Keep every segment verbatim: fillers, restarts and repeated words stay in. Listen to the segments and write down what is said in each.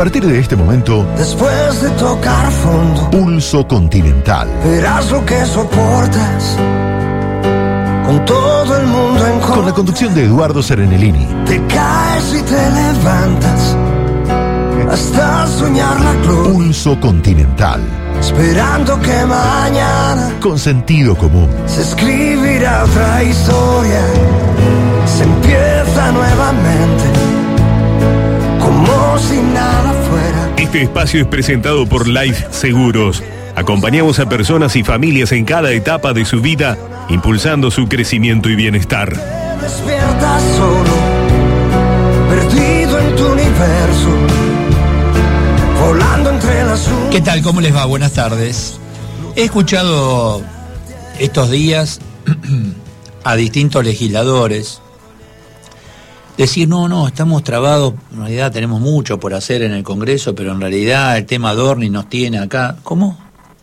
partir de este momento, después de tocar fondo, Pulso Continental. Verás lo que soportas, con todo el mundo en contra. Con la conducción de Eduardo Serenellini. Te caes y te levantas, hasta soñar la gloria. Pulso Continental. Esperando que mañana, con sentido común, se escribirá otra historia. Se empieza nuevamente, como si nada fuera. Este espacio es presentado por Life Seguros. Acompañamos a personas y familias en cada etapa de su vida, impulsando su crecimiento y bienestar. Te despiertas solo, perdido en tu universo, volando entre las nubes. ¿Qué tal? ¿Cómo les va? Buenas tardes. He escuchado estos días a distintos legisladores decir, no, no, estamos trabados, en realidad tenemos mucho por hacer en el Congreso, pero en realidad el tema Dorni nos tiene acá. ¿Cómo?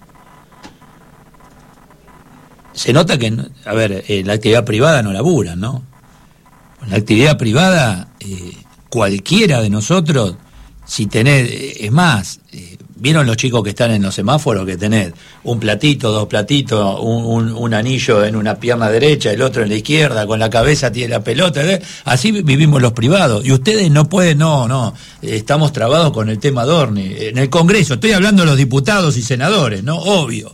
Se nota que, a ver, en la actividad privada no laburan, ¿no? En la actividad privada, eh, cualquiera de nosotros, si tenés, es más, eh, ¿vieron los chicos que están en los semáforos que tenés un platito, dos platitos, un, un, un anillo en una pierna derecha, el otro en la izquierda, con la cabeza tiene la pelota? ¿eh? Así vivimos los privados. Y ustedes no pueden, no, no, estamos trabados con el tema Dorni. En el Congreso, estoy hablando de los diputados y senadores, ¿no? Obvio.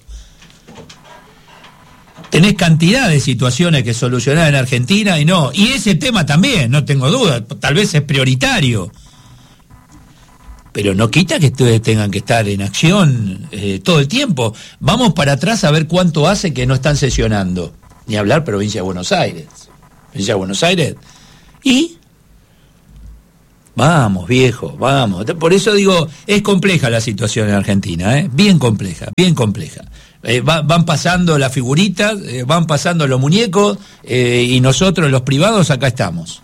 Tenés cantidad de situaciones que solucionar en Argentina y no. Y ese tema también, no tengo duda, tal vez es prioritario. Pero no quita que ustedes tengan que estar en acción eh, todo el tiempo. Vamos para atrás a ver cuánto hace que no están sesionando. Ni hablar provincia de Buenos Aires. Provincia de Buenos Aires. ¿Y? Vamos, viejo, vamos. Por eso digo, es compleja la situación en Argentina, ¿eh? Bien compleja, bien compleja. Eh, va, van pasando las figuritas, eh, van pasando los muñecos, eh, y nosotros los privados acá estamos.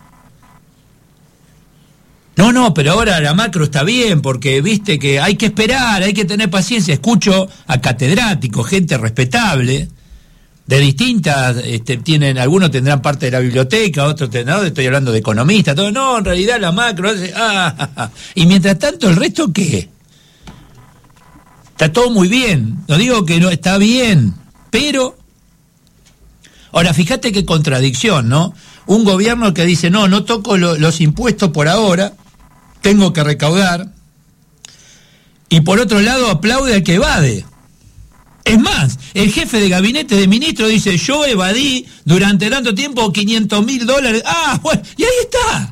No, no, pero ahora la macro está bien, porque viste que hay que esperar, hay que tener paciencia. Escucho a catedráticos, gente respetable, de distintas, este, tienen, algunos tendrán parte de la biblioteca, otros tendrán, no, estoy hablando de economistas, todo, no, en realidad la macro, ah, ah, ah. Y mientras tanto, ¿el resto qué? Está todo muy bien, no digo que no está bien, pero... Ahora, fíjate qué contradicción, ¿no? Un gobierno que dice, no, no toco lo, los impuestos por ahora, tengo que recaudar, y por otro lado aplaude al que evade. Es más, el jefe de gabinete de ministros dice, yo evadí durante tanto tiempo quinientos mil dólares. Ah, bueno, y ahí está.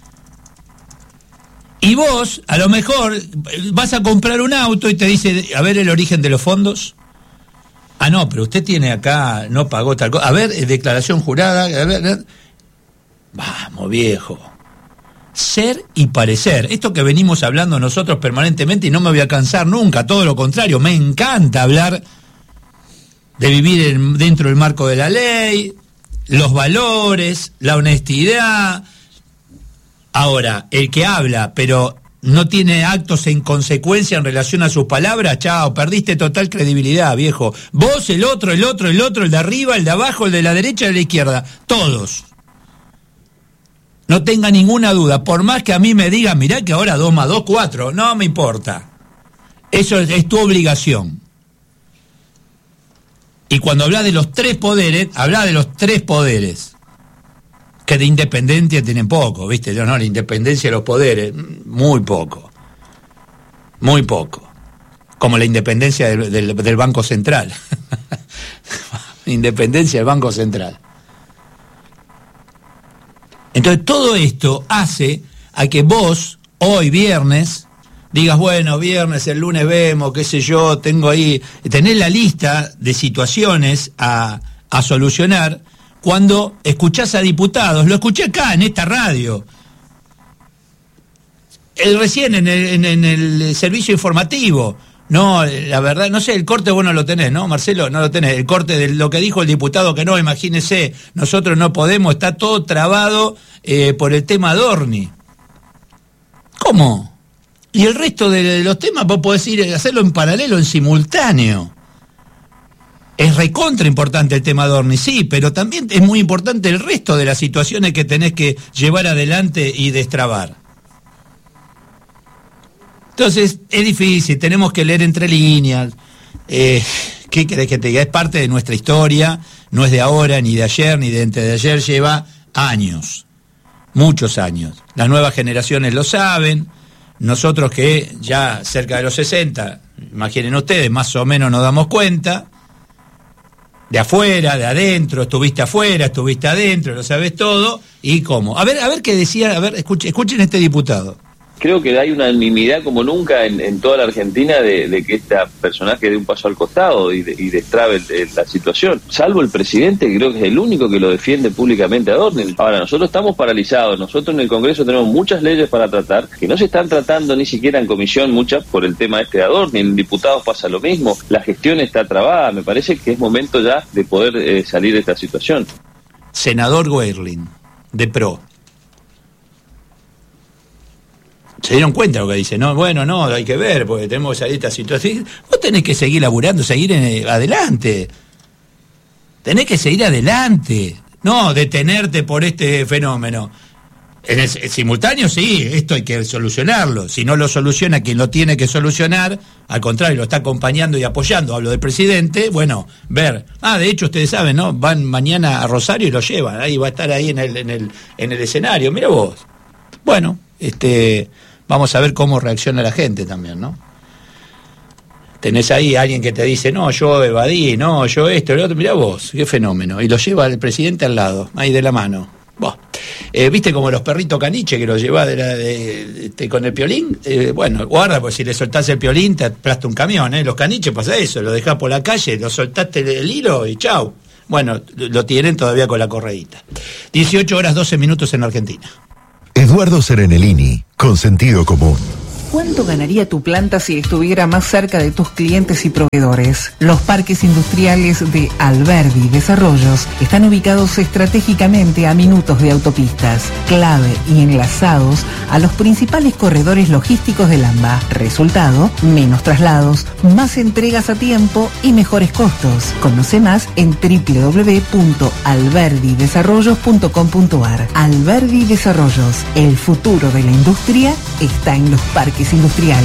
Y vos, a lo mejor, vas a comprar un auto y te dice, a ver el origen de los fondos. Ah, no, pero usted tiene acá, no pagó tal cosa. A ver, declaración jurada. A ver, vamos, viejo. Ser y parecer. Esto que venimos hablando nosotros permanentemente y no me voy a cansar nunca, todo lo contrario, me encanta hablar de vivir en, dentro del marco de la ley, los valores, la honestidad. Ahora, el que habla, pero no tiene actos en consecuencia en relación a sus palabras, chao, perdiste total credibilidad, viejo. Vos, el otro, el otro, el otro, el de arriba, el de abajo, el de la derecha, el de la izquierda, todos. No tenga ninguna duda, por más que a mí me digan, mirá que ahora dos más dos, cuatro, no me importa. Eso es, es tu obligación. Y cuando hablas de los tres poderes, habla de los tres poderes. Que de independencia tienen poco, ¿viste? Yo no, la independencia de los poderes, muy poco. Muy poco. Como la independencia del, del, del Banco Central. Independencia del Banco Central. Entonces todo esto hace a que vos, hoy viernes, digas, bueno, viernes, el lunes vemos, qué sé yo, tengo ahí, tenés la lista de situaciones a, a solucionar, cuando escuchás a diputados, lo escuché acá en esta radio, el, recién en el, en, en el servicio informativo, no, la verdad, no sé, el corte vos no lo tenés, ¿no, Marcelo? No lo tenés, el corte de lo que dijo el diputado, que no, imagínese, nosotros no podemos, está todo trabado eh, por el tema Dorni. ¿Cómo? Y el resto de los temas vos podés ir, hacerlo en paralelo, en simultáneo. Es recontra importante el tema Dorni, sí, pero también es muy importante el resto de las situaciones que tenés que llevar adelante y destrabar. Entonces, es difícil, tenemos que leer entre líneas. Eh, ¿Qué querés que te diga? Es parte de nuestra historia, no es de ahora, ni de ayer, ni de antes de ayer, lleva años, muchos años. Las nuevas generaciones lo saben, nosotros que ya cerca de los sesenta, imaginen ustedes, más o menos nos damos cuenta, de afuera, de adentro, estuviste afuera, estuviste adentro, lo sabes todo, y cómo. A ver, a ver qué decía, a ver, escuchen, escuchen este diputado. Creo que hay una unanimidad como nunca en, en toda la Argentina de, de que este personaje dé un paso al costado y, de, y destrabe el, el, la situación. Salvo el presidente, que creo que es el único que lo defiende públicamente a Dornin. Ahora, nosotros estamos paralizados. Nosotros en el Congreso tenemos muchas leyes para tratar, que no se están tratando ni siquiera en comisión, muchas por el tema este de Dornin. En diputados pasa lo mismo. La gestión está trabada. Me parece que es momento ya de poder eh, salir de esta situación. Senador Weyrlin, de Pro. Se dieron cuenta de lo que dice, no, bueno, no, hay que ver, porque tenemos que salir de esta situación. Vos tenés que seguir laburando, seguir en, adelante. Tenés que seguir adelante, no detenerte por este fenómeno. En el, el simultáneo, sí, esto hay que solucionarlo. Si no lo soluciona quien lo tiene que solucionar, al contrario, lo está acompañando y apoyando. Hablo del presidente, bueno, ver. Ah, de hecho, ustedes saben, ¿no? Van mañana a Rosario y lo llevan, ahí va a estar ahí en el, en el, en el escenario. Mira vos. Bueno, este... vamos a ver cómo reacciona la gente también, ¿no? Tenés ahí a alguien que te dice, no, yo evadí, no, yo esto, lo otro, mirá vos, qué fenómeno. Y lo lleva el presidente al lado, ahí de la mano. Vos. Eh, ¿Viste como los perritos caniche que los llevás de la, de, de, con el piolín? Eh, bueno, guarda, porque si le soltás el piolín te aplasta un camión, ¿eh? Los caniches pasa eso, lo dejás por la calle, lo soltaste el hilo y chau. Bueno, lo tienen todavía con la correíta. dieciocho horas doce minutos en Argentina. Eduardo Serenellini, con sentido común. ¿Cuánto ganaría tu planta si estuviera más cerca de tus clientes y proveedores? Los parques industriales de Alberdi Desarrollos están ubicados estratégicamente a minutos de autopistas, clave y enlazados a los principales corredores logísticos del AMBA. Resultado, menos traslados, más entregas a tiempo y mejores costos. Conoce más en doble u doble u doble u punto alberdi desarrollos punto com punto a r. Alberdi Desarrollos, el futuro de la industria está en los parques industriales.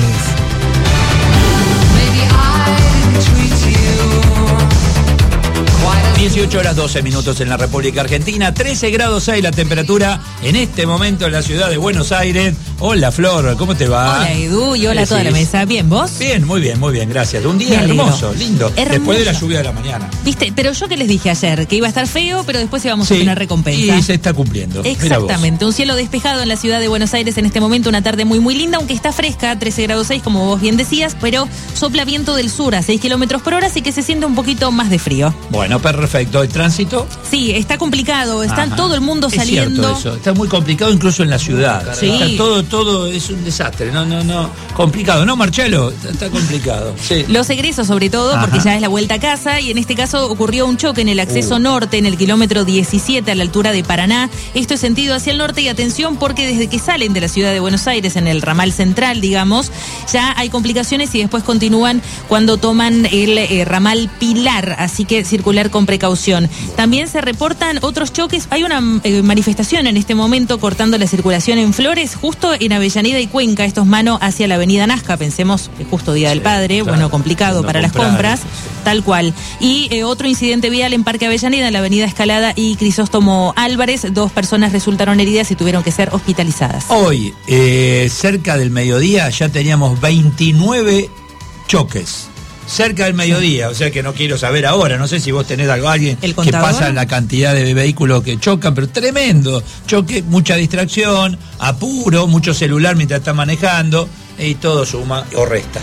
dieciocho horas doce minutos en la República Argentina, trece grados hay la temperatura en este momento en la ciudad de Buenos Aires. Hola Flor, ¿cómo te va? Hola Edu y hola a toda la mesa. ¿Bien vos? Bien, muy bien, muy bien, gracias. Un día hermoso, lindo, hermoso. Después de la lluvia de la mañana. Viste, pero yo que les dije ayer, que iba a estar feo, pero después íbamos sí, a tener recompensa. Y se está cumpliendo. Exactamente, un cielo despejado en la ciudad de Buenos Aires en este momento, una tarde muy muy linda, aunque está fresca, trece grados seis como vos bien decías, pero sopla viento del sur a seis kilómetros por hora, así que se siente un poquito más de frío. Bueno, perfecto. ¿El tránsito? Sí, está complicado, está Ajá. todo el mundo es saliendo. Cierto eso. Está muy complicado incluso en la ciudad. Sí. Está todo, todo es un desastre. No, no, no. Complicado, ¿no, Marcelo? Está, está complicado. Sí. Los egresos sobre todo, Ajá. porque ya es la vuelta a casa, y en este caso ocurrió un choque en el acceso uh. norte, en el kilómetro diecisiete a la altura de Paraná. Esto es sentido hacia el norte, y atención porque desde que salen de la ciudad de Buenos Aires, en el ramal central, digamos, ya hay complicaciones y después continúan cuando toman el eh, ramal Pilar, así que circular con precaución. También se reportan otros choques. Hay una eh, manifestación en este momento cortando la circulación en Flores, justo en Avellaneda y Cuenca. Esto es mano hacia la avenida Nazca. Pensemos que justo Día sí, del Padre, claro, bueno, complicado para comprar, las compras, sí. tal cual. Y eh, otro incidente vial en Parque Avellaneda, en la avenida Escalada y Crisóstomo Álvarez. Dos personas resultaron heridas y tuvieron que ser hospitalizadas. Hoy, eh, cerca del mediodía, ya teníamos veintinueve choques. Cerca del mediodía, o sea que no quiero saber ahora, no sé si vos tenés algo, alguien que pasa la cantidad de vehículos que chocan, pero tremendo, choque, mucha distracción, apuro, mucho celular mientras está manejando, y todo suma o resta.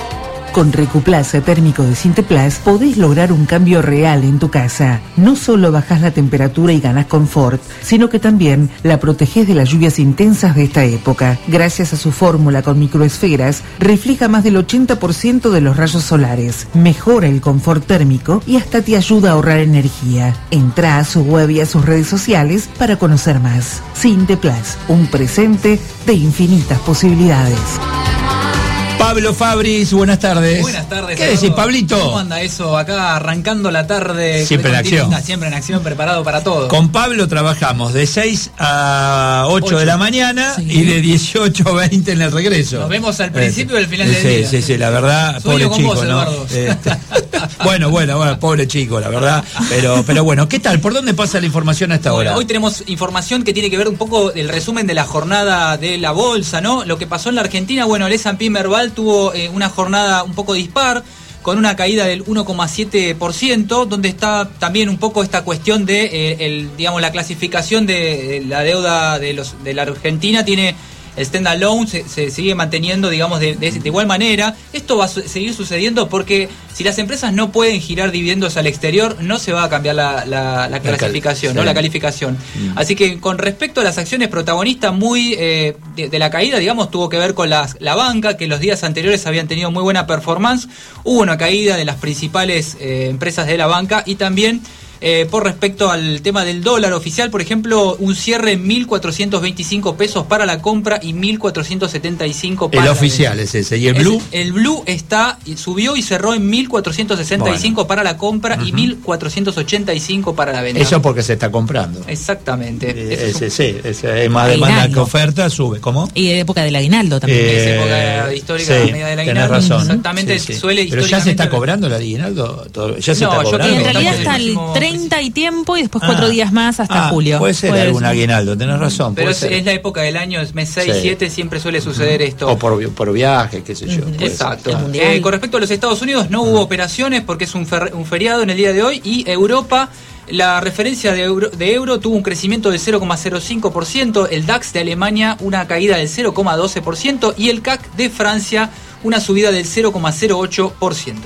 Con Recuplaza térmico de Sinteplas podés lograr un cambio real en tu casa. No solo bajás la temperatura y ganás confort, sino que también la protegés de las lluvias intensas de esta época. Gracias a su fórmula con microesferas, refleja más del ochenta por ciento de los rayos solares, mejora el confort térmico y hasta te ayuda a ahorrar energía. Entrá a su web y a sus redes sociales para conocer más. Sinteplas, un presente de infinitas posibilidades. Pablo Fabris, buenas tardes. Buenas tardes. ¿Qué decís, Pablito? ¿Cómo anda eso? Acá arrancando la tarde. Siempre en acción. Siempre en acción, preparado para todo. Con Pablo trabajamos de seis a ocho de la mañana, sí, y de dieciocho a veinte en el regreso. Nos vemos al principio y al final eh, del sí, día. Sí, sí, la verdad, Sueño pobre chico, vos, ¿no? Este, bueno, bueno, bueno, pobre chico, la verdad. Pero, pero bueno, ¿qué tal? ¿Por dónde pasa la información a esta bueno, hora? Hoy tenemos información que tiene que ver un poco el resumen de la jornada de la bolsa, ¿no? Lo que pasó en la Argentina, bueno, el S and P Merval tuvo eh, una jornada un poco dispar, con una caída del uno coma siete por ciento, donde está también un poco esta cuestión de eh, el, digamos, la clasificación de, de la deuda de los de la Argentina. Tiene el stand-alone, se, se sigue manteniendo, digamos, de, de, de igual manera. Esto va a su, seguir sucediendo porque si las empresas no pueden girar dividendos al exterior, no se va a cambiar la, la, la clasificación, la cal, ¿no? Sí. La calificación. Mm. Así que con respecto a las acciones protagonistas muy eh, de, de la caída, digamos, tuvo que ver con las, la banca, que los días anteriores habían tenido muy buena performance. Hubo una caída de las principales eh, empresas de la banca y también Eh, por respecto al tema del dólar oficial, por ejemplo, un cierre en mil cuatrocientos veinticinco pesos para la compra y mil cuatrocientos setenta y cinco para el la oficial venta. Es ese. ¿Y el blue? Es, el blue está, subió y cerró en mil cuatrocientos sesenta y cinco bueno. para la compra uh-huh. y mil cuatrocientos ochenta y cinco para la venta. Eso porque se está comprando. Exactamente. Eh, ese, sí, ese, es más demanda que oferta, sube. ¿Cómo? Y de época del aguinaldo también. Eh, es época histórica, sí, la medida del aguinaldo. Tenés razón. Exactamente, sí, sí. suele Pero ya se está cobrando el aguinaldo. Ya se no, está cobrando. Y en realidad está el treinta y tiempo y después cuatro ah, días más hasta ah, julio. Puede ser puede algún ser. aguinaldo, tenés razón. Pero es, ser. es la época del año, es mes seis, siete, sí. siempre suele suceder uh-huh. esto. O por, por viaje, qué sé yo. Uh-huh. Exacto. Eh, con respecto a los Estados Unidos, no uh-huh. hubo operaciones porque es un, fer, un feriado en el día de hoy. Y Europa, la referencia de euro, de euro tuvo un crecimiento del cero coma cero cinco por ciento. El DAX de Alemania, una caída del cero coma doce por ciento. Y el C A C de Francia, una subida del cero coma cero ocho por ciento.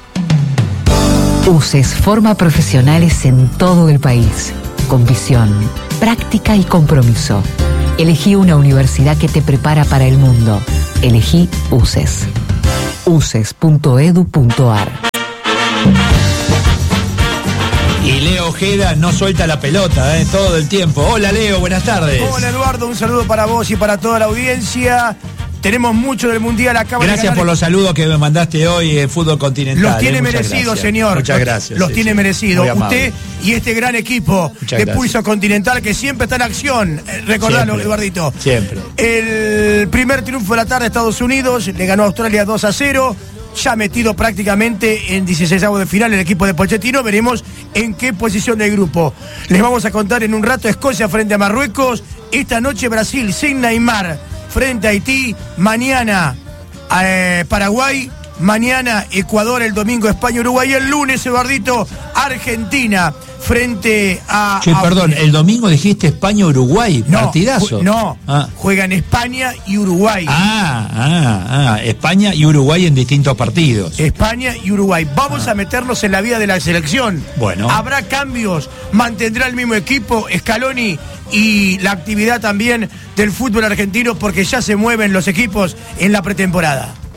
UCES forma profesionales en todo el país, con visión, práctica y compromiso. Elegí una universidad que te prepara para el mundo. Elegí UCES. uces punto edu punto ar. Y Leo Ojeda no suelta la pelota, ¿eh? Todo el tiempo. Hola Leo, buenas tardes. Hola Eduardo, un saludo para vos y para toda la audiencia. Tenemos mucho del Mundial acá. Gracias por los saludos que me mandaste hoy en Fútbol Continental. Los tiene eh, merecidos, señor. Muchas gracias. Los sí, tiene sí. merecidos. Usted y este gran equipo muchas de gracias. Pulso Continental que siempre está en acción. Recordalo, siempre, Eduardito. Siempre. El primer triunfo de la tarde de Estados Unidos, le ganó a Australia dos a cero. Ya metido prácticamente en dieciseisavos de final el equipo de Pochettino. Veremos en qué posición del grupo. Les vamos a contar en un rato Escocia frente a Marruecos. Esta noche Brasil sin Neymar frente a Haití, mañana eh, Paraguay, mañana Ecuador, el domingo España, Uruguay, el lunes, Eduardito, Argentina frente a... Che, a perdón, el domingo dijiste España-Uruguay, no, partidazo. Ju- no, ah. juegan España y Uruguay. Ah, ah, ah, España y Uruguay en distintos partidos. España y Uruguay. Vamos ah. a meternos en la vida de la selección. Bueno. Habrá cambios, mantendrá el mismo equipo, Scaloni, y la actividad también del fútbol argentino porque ya se mueven los equipos en la pretemporada.